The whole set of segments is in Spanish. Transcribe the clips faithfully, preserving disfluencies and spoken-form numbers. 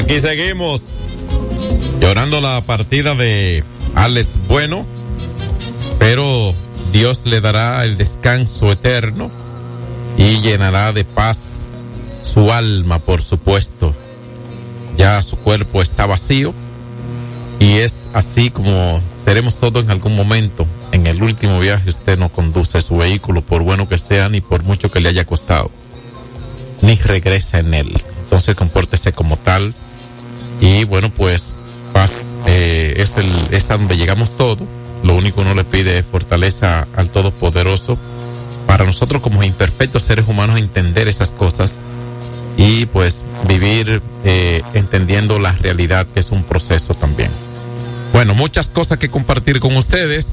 Aquí seguimos llorando la partida de Alex Bueno, pero Dios le dará el descanso eterno y llenará de paz su alma, por supuesto. Ya su cuerpo está vacío y es así como seremos todos en algún momento. En el último viaje usted no conduce su vehículo, por bueno que sea, ni por mucho que le haya costado, ni regresa en él. Entonces compórtese como tal y bueno, pues paz eh, es el es a donde llegamos todos. Lo único que uno le pide es fortaleza al Todopoderoso para nosotros como imperfectos seres humanos entender esas cosas y pues vivir eh, entendiendo la realidad, que es un proceso también. Bueno, muchas cosas que compartir con ustedes.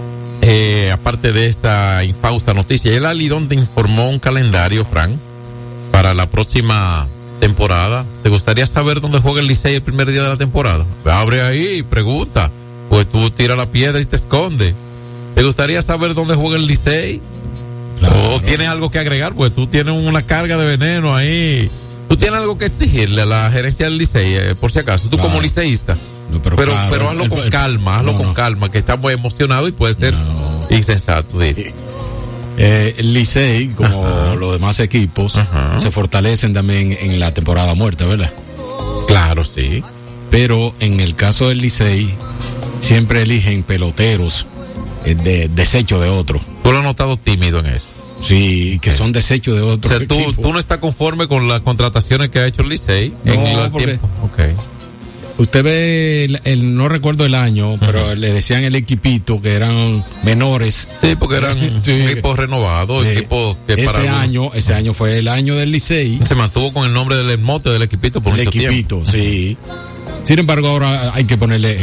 Eh, aparte de esta infausta noticia, el Alidón te informó un calendario, Fran, para la próxima temporada. ¿Te gustaría saber dónde juega el Licey el primer día de la temporada? Abre ahí y pregunta, pues tú tiras la piedra y te escondes. ¿Te gustaría saber dónde juega el Licey? Claro. ¿O tienes algo que agregar? Pues tú tienes una carga de veneno ahí. Tú tienes algo que exigirle a la gerencia del Licey, eh, por si acaso, tú claro. como liceísta. No, pero pero, claro, pero hazlo el, con el, calma, hazlo no, con no. calma, que estamos emocionados y puede ser no. insensato. Eh, el Licey, como Ajá. los demás equipos, Ajá. se fortalecen también en la temporada muerta, ¿verdad? Claro, sí. Pero en el caso del Licey, siempre eligen peloteros eh, de desecho de otro. ¿Tú lo has notado tímido en eso? Sí, que okay. son desechos de otro. O sea, tú, tú no estás conforme con las contrataciones que ha hecho el Licey no, en el porque tiempo. Okay. Usted ve, el, el, no recuerdo el año, uh-huh. pero le decían el equipito que eran menores. Sí, porque eran sí. un equipo renovado, eh, equipo que ese para año, ese año fue el año del Licey. Se mantuvo con el nombre del mote del equipito por el mucho equipito, tiempo. sí. Sin embargo, ahora hay que ponerle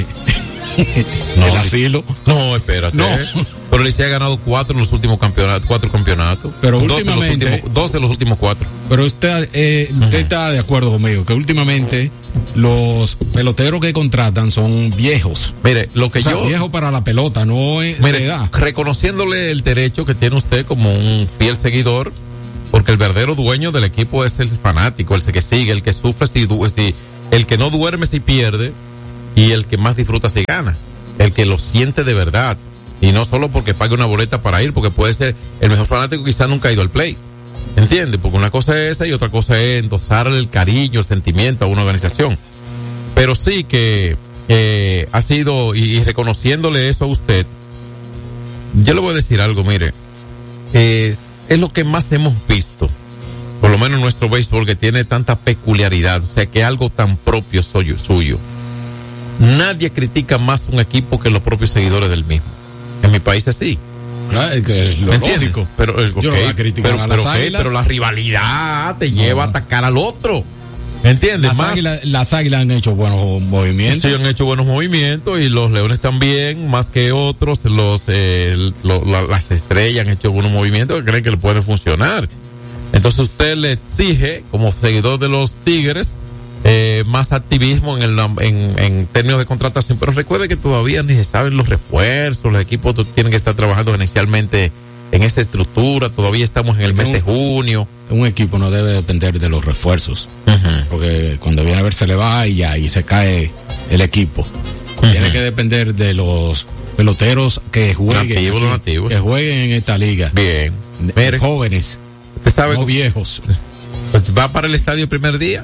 no, el asilo. No, espérate. No. Pero el Licey ha ganado cuatro en los últimos campeonatos, cuatro campeonatos. Pero dos últimamente, de los últimos, dos de los últimos cuatro. Pero usted, eh, usted uh-huh. está de acuerdo conmigo que últimamente los peloteros que contratan son viejos. Mire, lo que o sea, yo viejo para la pelota, no es mire, de edad. Reconociéndole el derecho que tiene usted como un fiel seguidor, porque el verdadero dueño del equipo es el fanático, el que sigue, el que sufre si, si el que no duerme si pierde y el que más disfruta si gana, el que lo siente de verdad. Y no solo porque pague una boleta para ir, porque puede ser el mejor fanático, quizás nunca ha ido al play. ¿Entiendes? Porque una cosa es esa y otra cosa es endosarle el cariño, el sentimiento a una organización. Pero sí que eh, ha sido, y, y reconociéndole eso a usted, yo le voy a decir algo, mire, es, es lo que más hemos visto, por lo menos en nuestro béisbol, que tiene tanta peculiaridad, o sea, que algo tan propio suyo. suyo. Nadie critica más un equipo que los propios seguidores del mismo. En mi país es así. Claro, es que es lo lógico. Pero, el, okay, Yo no voy a criticar pero, a las pero, okay, águilas. pero la rivalidad te no. lleva a atacar al otro. ¿Entiendes? Las, más, águilas, las águilas han hecho buenos movimientos. Sí, han hecho buenos movimientos y los leones también, más que otros. Los, eh, lo, la, las estrellas han hecho buenos movimientos que creen que le puede funcionar. Entonces usted le exige, como seguidor de los Tigres, Eh, más activismo en, el, en, en términos de contratación, pero recuerde que todavía ni se saben los refuerzos, los equipos tienen que estar trabajando inicialmente en esa estructura, todavía estamos en el mes de junio. Un equipo no debe depender de los refuerzos, uh-huh. porque cuando viene a ver se le va y ya, y se cae el equipo. Uh-huh. Tiene que depender de los peloteros que jueguen, nativos, aquí, nativos. que jueguen en esta liga. Bien. Mire, jóvenes, ¿usted sabe no cómo, viejos. Pues va para el estadio el primer día.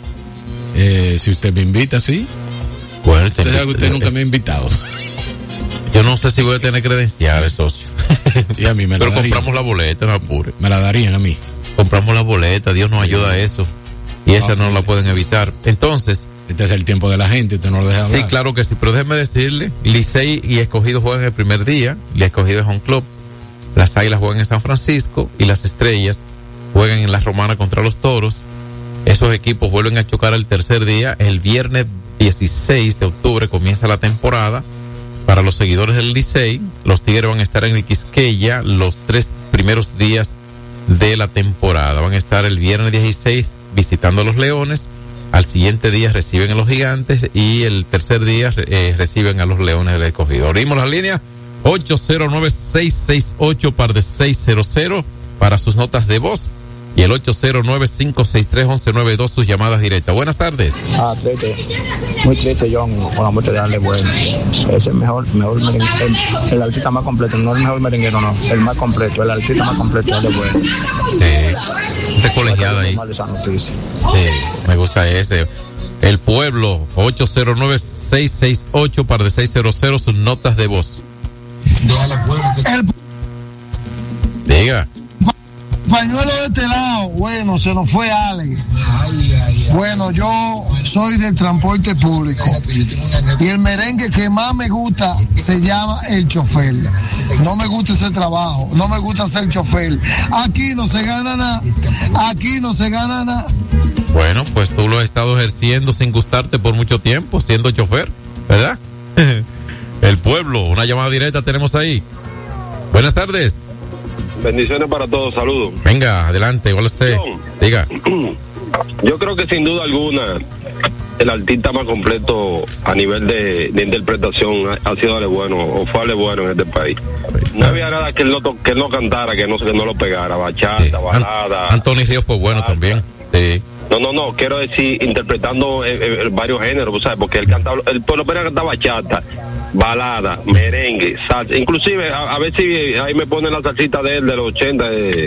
Eh, si usted me invita, sí. Bueno, usted sabe que usted eh, nunca me ha invitado. Yo no sé si voy a tener credenciales, socio. Y a mí me la Pero darían. compramos la boleta, no apure. Me la darían a mí. Compramos la boleta, Dios nos ayuda a eso. Y esa no la pueden evitar. Entonces, este es el tiempo de la gente, usted no lo deja hablar. Sí, claro que sí, pero déjeme decirle, Licey y Escogido juegan el primer día, y Escogido es home club. Las Águilas juegan en San Francisco y las Estrellas juegan en la Romana contra los Toros. Esos equipos vuelven a chocar el tercer día. El viernes dieciséis de octubre comienza la temporada. Para los seguidores del Licey, los Tigres van a estar en el Quisqueya los tres primeros días de la temporada. Van a estar el viernes dieciséis visitando a los Leones. Al siguiente día reciben a los Gigantes y el tercer día eh, reciben a los Leones del Escogido. Abrimos la línea ocho cero nueve, seis seis ocho, par de seis cero cero para sus notas de voz. y el ocho cero nueve, cinco seis tres, uno uno nueve dos, sus llamadas directas. Buenas tardes. Ah, triste, muy triste, John, con la muerte de Ale Bueno. Es el mejor, mejor merenguero, el, el artista más completo, no el mejor merenguero, no, el más completo, el artista más completo, Ale Bueno. Sí, de colegiada ahí. Sí, me gusta ese. El pueblo, ocho cero nueve, seis seis ocho, par de seis cero cero, sus notas de voz. El Diga. pañuelo de este lado, bueno, se nos fue Ale. Bueno, yo soy del transporte público y el merengue que más me gusta se llama El Chofer. No me gusta ese trabajo, no me gusta ser chofer. Aquí no se gana nada, aquí no se gana nada. Bueno, pues tú lo has estado ejerciendo sin gustarte por mucho tiempo, siendo chofer, ¿verdad? El pueblo, una llamada directa tenemos ahí. Buenas tardes. Bendiciones para todos, saludos. Venga, adelante, igual usted. John, diga. Yo creo que sin duda alguna el artista más completo a nivel de, de interpretación ha, ha sido Ale Bueno, o fue Ale Bueno en este país. No había nada que él no, to, que él no cantara, que no, que no lo pegara, bachata, sí. balada. An- Anthony Ríos fue bueno salsa. También. Sí. No, no, no, quiero decir, interpretando eh, eh, varios géneros, ¿sabes? Porque él cantaba, él por lo menos cantaba bachata, balada, merengue, salsa. Inclusive, a, a ver si ahí me ponen la salsita de él de los ochenta, eh,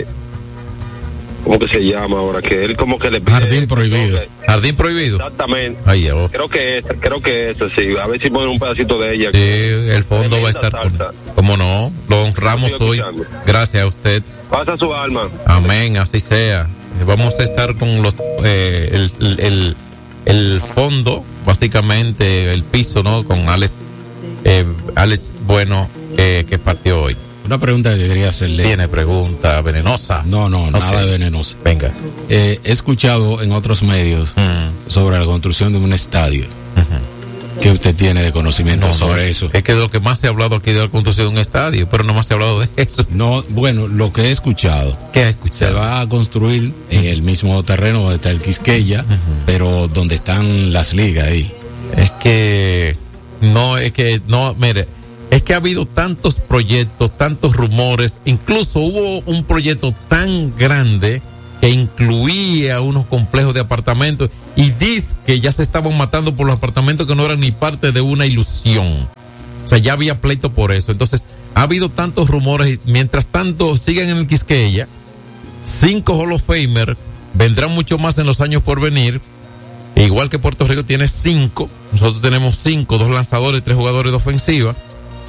¿cómo que se llama ahora? Que él como que le pide... Jardín Prohibido. Que, Jardín Prohibido. Exactamente. Ay, oh. Creo que ese, creo que ese, sí. A ver si ponen un pedacito de ella. Sí, el fondo va a estar... Con, ¿cómo no? Lo honramos hoy. Gracias a usted. Pasa su alma. Amén, así sea. Vamos a estar con los eh, el, el, el, el fondo, básicamente el piso, ¿no? Con Alex, eh, Alex Bueno, eh, que partió hoy. Una pregunta que quería hacerle. Tiene pregunta venenosa. No, no, okay. Nada de venenosa. Venga. Eh, he escuchado en otros medios mm. sobre la construcción de un estadio. Uh-huh. ¿Qué usted tiene de conocimiento no, sobre no, eso? Es que lo que más se ha hablado aquí de la construcción de un estadio, pero no más se ha hablado de eso. No, bueno, lo que he escuchado. ¿Qué ha escuchado? Se va a construir en el mismo terreno donde está el Quisqueya, uh-huh. pero donde están las ligas ahí. Es que, no, es que, no, mire, es que ha habido tantos proyectos, tantos rumores, incluso hubo un proyecto tan grande que incluía unos complejos de apartamentos y dice que ya se estaban matando por los apartamentos que no eran ni parte de una ilusión. O sea, ya había pleito por eso. Entonces, ha habido tantos rumores y mientras tanto siguen en el Quisqueya, cinco Hall of Famer, vendrán mucho más en los años por venir. E igual que Puerto Rico tiene cinco, nosotros tenemos cinco, dos lanzadores, tres jugadores de ofensiva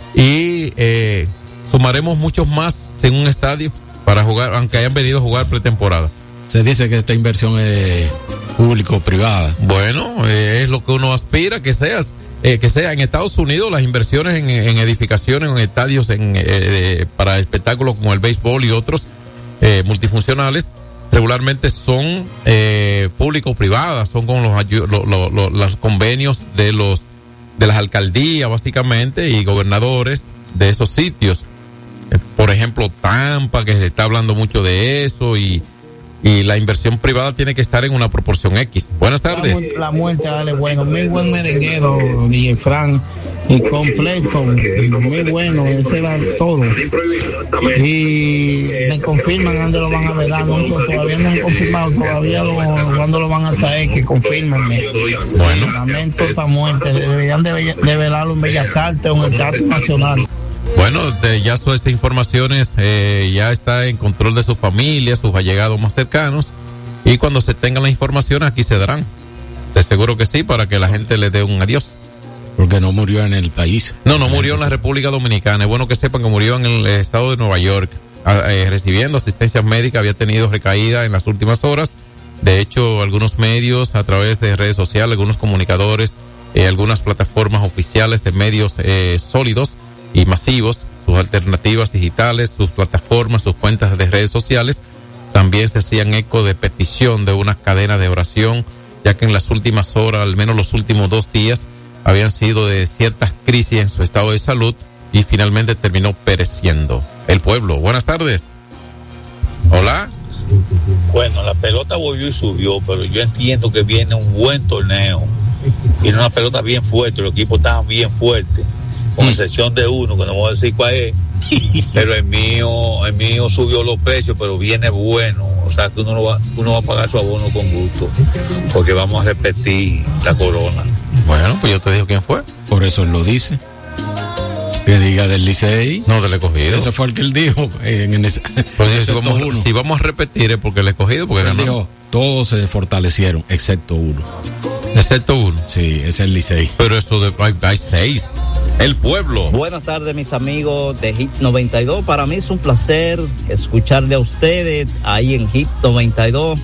y eh, sumaremos muchos más en un estadio para jugar, aunque hayan venido a jugar pretemporada. Se dice que esta inversión es público-privada. Bueno, eh, es lo que uno aspira que seas, eh, que sea en Estados Unidos las inversiones en, en edificaciones, en estadios, en eh, para espectáculos como el béisbol y otros eh, multifuncionales regularmente son eh, público-privadas, son con los, lo, lo, lo, los convenios de los de las alcaldías básicamente y gobernadores de esos sitios. Por ejemplo, Tampa, que se está hablando mucho de eso, y, y la inversión privada tiene que estar en una proporción X. Buenas tardes. La, la muerte, dale, bueno, muy buen merenguero, D J Frank, y completo, muy bueno, ese era todo. Y me confirman cuándo lo van a velar, no, todavía no han confirmado, todavía lo, cuándo lo van a traer, que confírmenme. Bueno. Lamento esta muerte, deberían de, de velarlo en Bellas Artes o en el Teatro Nacional. Bueno, de ya todas estas informaciones eh, ya está en control de su familia, sus allegados más cercanos, y cuando se tengan las informaciones aquí se darán. De seguro que sí, para que la gente le dé un adiós. Porque no murió en el país. No, no murió en la República Dominicana. Es bueno que sepan que murió en el estado de Nueva York, eh, recibiendo asistencia médica, había tenido recaída en las últimas horas. De hecho, algunos medios a través de redes sociales, algunos comunicadores, eh, algunas plataformas oficiales de medios eh, sólidos y masivos, sus alternativas digitales, sus plataformas, sus cuentas de redes sociales, también se hacían eco de petición de una cadena de oración, ya que en las últimas horas, al menos los últimos dos días, habían sido de ciertas crisis en su estado de salud y finalmente terminó pereciendo. El pueblo, buenas tardes. Hola. Bueno, la pelota volvió y subió, pero yo entiendo que viene un buen torneo. Viene una pelota bien fuerte, los equipos estaban bien fuertes. Con excepción de uno, que no voy a decir cuál es, pero el mío, el mío subió los precios, pero viene bueno. O sea que uno, lo va, uno va a pagar su abono con gusto, porque vamos a repetir la corona. Bueno, pues yo te digo quién fue. Por eso él lo dice. Que diga del Licey. No, del Escogido. Ese fue el que él dijo. En, en ese, pues si, vamos, si vamos a repetir es porque el Escogido, porque él dijo, todos se fortalecieron, excepto uno. Excepto uno. Sí, es el Licey. Pero eso de, hay, hay seis. El pueblo. Buenas tardes, mis amigos de Hit noventa y dos. Para mí es un placer escucharle a ustedes ahí en Hit noventa y dos.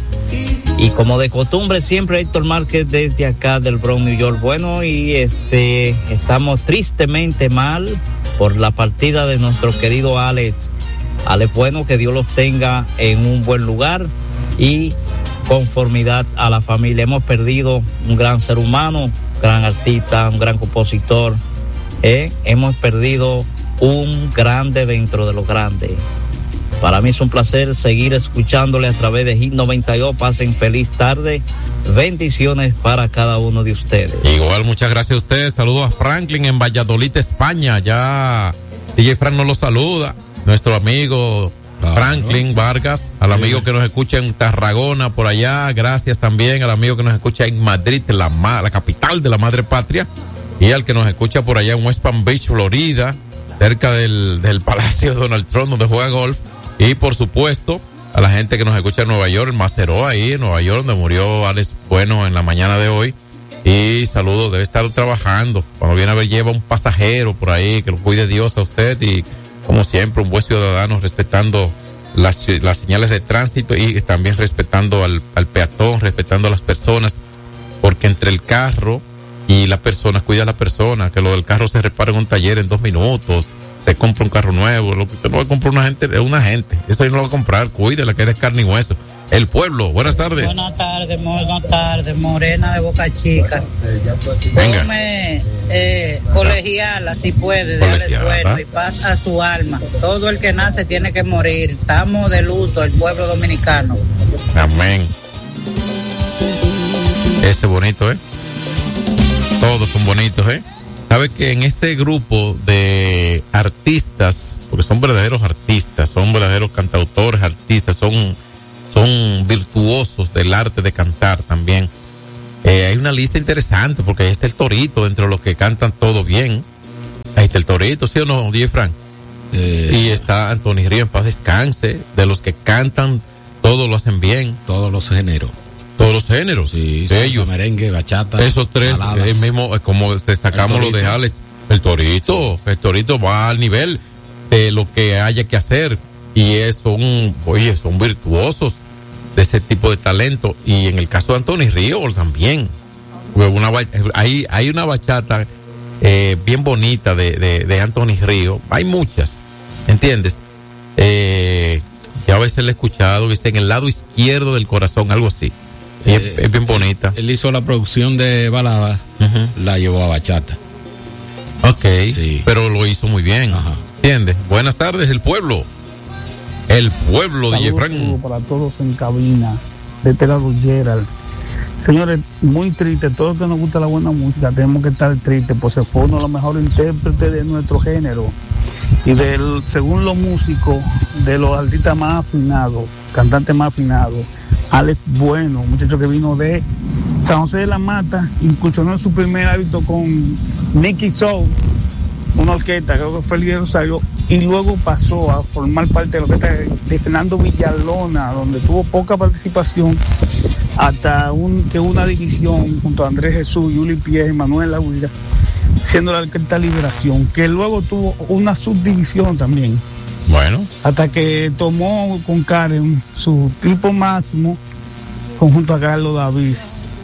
Y como de costumbre, siempre Héctor Márquez desde acá del Bronx, New York. Bueno, y este estamos tristemente mal por la partida de nuestro querido Alex. Alex Bueno, que Dios los tenga en un buen lugar y conformidad a la familia. Hemos perdido un gran ser humano, un gran artista, un gran compositor. Eh, hemos perdido un grande dentro de los grandes. Para mí es un placer seguir escuchándole a través de Hit noventa y dos. Pasen feliz tarde. Bendiciones para cada uno de ustedes. Igual, muchas gracias a ustedes. Saludos a Franklin en Valladolid, España. Ya D J Frank nos lo saluda. Nuestro amigo claro, Franklin ¿no? Vargas. Al sí. amigo que nos escucha en Tarragona, por allá. Gracias también al amigo que nos escucha en Madrid, la, la capital de la madre patria. Y al que nos escucha por allá en West Palm Beach, Florida, cerca del, del Palacio de Donald Trump, donde juega golf. Y por supuesto, a la gente que nos escucha en Nueva York, en Maceró, ahí en Nueva York, donde murió Alex Bueno en la mañana de hoy. Y saludos, debe estar trabajando. Cuando viene a ver, lleva un pasajero por ahí, que lo cuide Dios a usted. Y como siempre, un buen ciudadano, respetando las, las señales de tránsito y también respetando al, al peatón, respetando a las personas. Porque entre el carro y la persona, cuida a la persona, que lo del carro se repara en un taller en dos minutos. Se compra un carro nuevo, lo que usted no va a comprar una gente, es una gente, eso ahí no lo va a comprar, cuídela, que es carne y hueso. El pueblo, buenas tardes. Buenas tardes, buenas tardes, Morena de Boca Chica. Venga. Come, eh, colegiala si puede, de Alex Bueno y paz a su alma. Todo el que nace tiene que morir, estamos de luto, el pueblo dominicano. Amén. Ese bonito, ¿eh? Todos son bonitos, ¿eh? Sabe que en ese grupo de artistas, porque son verdaderos artistas, son verdaderos cantautores, artistas, son, son virtuosos del arte de cantar también. Eh, hay una lista interesante, porque ahí está el Torito, entre los que cantan todo bien. Ahí está el Torito, ¿sí o no, D J Frank? Eh, y está Anthony Río, en paz descanse, de los que cantan, todos lo hacen bien. Todos los géneros. Todos los géneros, sí, de ellos, merengue, bachata, esos tres, baladas. El mismo, como destacamos lo de Alex, el Torito, el Torito va al nivel de lo que haya que hacer y es, son, oye, son virtuosos de ese tipo de talento. Y en el caso de Anthony Río también, una, hay, hay una bachata eh, bien bonita de, de, de Anthony Río, hay muchas, ¿entiendes? Eh, yo a veces le he escuchado, dice en el lado izquierdo del corazón, algo así. Y eh, es, es bien bonita. Él hizo la producción de baladas, uh-huh. La llevó a bachata. Ok, sí. Pero lo hizo muy bien. Ajá. ¿Entiendes? Buenas tardes, el pueblo. El pueblo, D J Frank. Para todos en cabina, de este lado Gerald. Señores, muy triste, todos los que nos gusta la buena música tenemos que estar tristes, pues se fue uno de los mejores intérpretes de nuestro género. Y del, según los músicos, de los artistas más afinados, cantantes más afinados, Alex Bueno, un muchacho que vino de San José de la Mata, incursionó en su primer hábito con Nicky Soul, una orquesta, creo que fue el de Rosario, y luego pasó a formar parte de la orquesta de Fernando Villalona, donde tuvo poca participación, hasta un, que una división junto a Andrés Jesús, Yuli Pies y Manuel Laguira, siendo la orquesta Liberación, que luego tuvo una subdivisión también. Bueno. Hasta que tomó con Karen su tipo máximo, conjunto a Carlos David.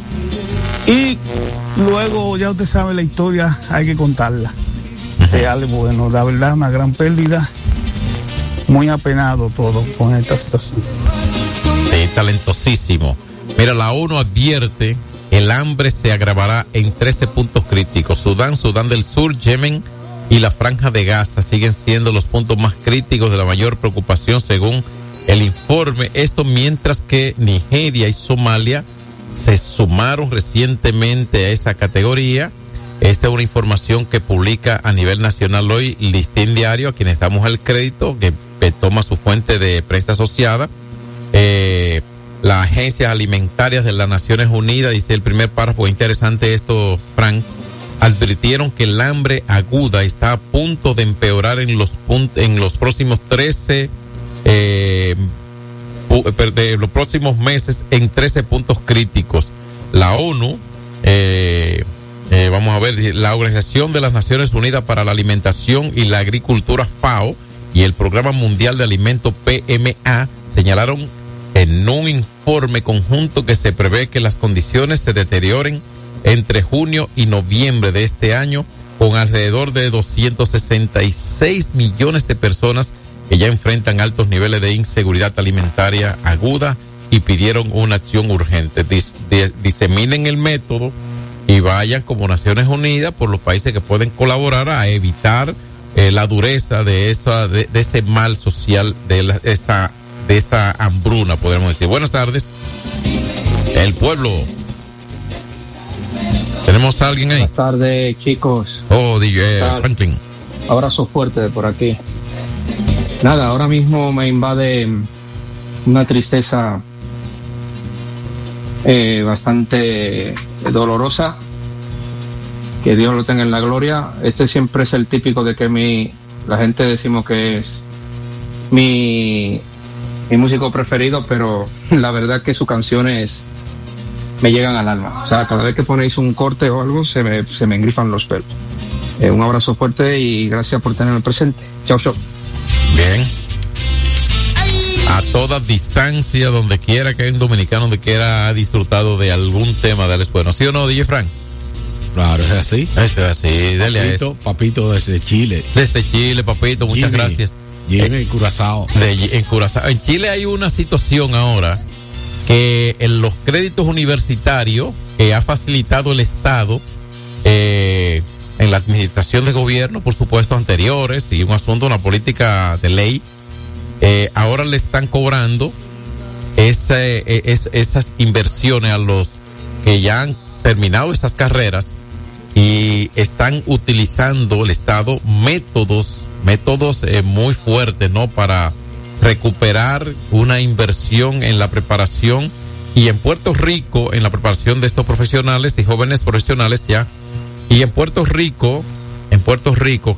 Y luego, ya usted sabe la historia, hay que contarla. De Alex Bueno, la verdad, una gran pérdida. Muy apenado todo con esta situación. Sí, talentosísimo. Mira, la ONU advierte, el hambre se agravará en trece puntos críticos. Sudán, Sudán del Sur, Yemen y la Franja de Gaza siguen siendo los puntos más críticos de la mayor preocupación según el informe. Esto mientras que Nigeria y Somalia se sumaron recientemente a esa categoría. Esta es una información que publica a nivel nacional hoy Listín Diario, a quienes damos el crédito, que, que toma su fuente de prensa asociada. Eh, las agencias alimentarias de las Naciones Unidas, dice el primer párrafo, interesante esto, Frank, advirtieron que el hambre aguda está a punto de empeorar en los punt- en los próximos trece eh, de los próximos meses en trece puntos críticos. La ONU, eh, eh, vamos a ver, la Organización de las Naciones Unidas para la Alimentación y la Agricultura, FAO, y el Programa Mundial de Alimentos, P M A, señalaron en un informe conjunto que se prevé que las condiciones se deterioren entre junio y noviembre de este año, con alrededor de doscientos sesenta y seis millones de personas que ya enfrentan altos niveles de inseguridad alimentaria aguda y pidieron una acción urgente. Dis, dis, diseminen el método y vayan como Naciones Unidas por los países que pueden colaborar a evitar eh, la dureza de esa de, de ese mal social, de la, esa de esa hambruna, podemos decir. Buenas tardes. El pueblo. ¿Tenemos a alguien ahí? Buenas tardes, chicos. Oh, D J Franklin. Abrazo fuerte de por aquí. Nada, ahora mismo me invade una tristeza eh, bastante dolorosa. Que Dios lo tenga en la gloria. Este siempre es el típico de que mi, la gente decimos que es mi, mi músico preferido, pero la verdad que sus canciones me llegan al alma. O sea, cada vez que ponéis un corte o algo, se me, se me engrifan los pelos. Eh, un abrazo fuerte y gracias por tenerme presente. Chao, chao. Bien. A toda distancia, donde quiera que haya un dominicano donde quiera ha disfrutado de algún tema de Alex Bueno. ¿Sí o no, D J Frank? Claro, es así. Eso es así, dele papito, a eso. Papito desde Chile. Desde Chile, papito, muchas Jimmy, gracias. Jimmy, eh, Curazao. De, en Curazao. En Chile hay una situación ahora que en los créditos universitarios que ha facilitado el Estado, eh, en la administración de gobierno, por supuesto, anteriores, y un asunto, una política de ley, eh, ahora le están cobrando ese, es, esas inversiones a los que ya han terminado esas carreras y están utilizando el Estado métodos, métodos eh, muy fuertes, ¿no? Para recuperar una inversión en la preparación, y en Puerto Rico, en la preparación de estos profesionales y jóvenes profesionales ya. Y en Puerto Rico, en Puerto Rico,